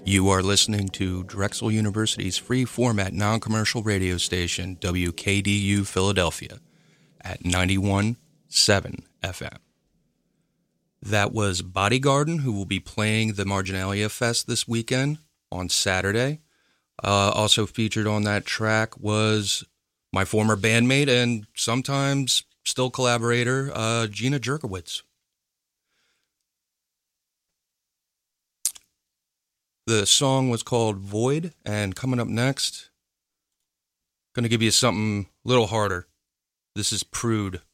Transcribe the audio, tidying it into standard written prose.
You are listening to Drexel University's free format non-commercial radio station, WKDU Philadelphia, at 91.7 FM. That was Bodygarden, who will be playing the Marginalia Fest this weekend on Saturday. Also featured on that track was my former bandmate and sometimes still collaborator, Gina Jerkowitz. The song was called Void, and coming up next, going to give you something a little harder. This is Prude.